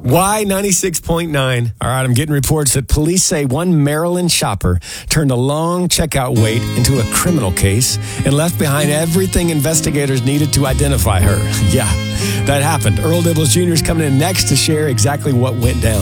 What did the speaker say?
Y96.9. All right, I'm getting reports that police say one Maryland shopper turned a long checkout wait into a criminal case and left behind everything investigators needed to identify her. Yeah, that happened. Earl Dibbles Jr. is coming in next to share exactly what went down.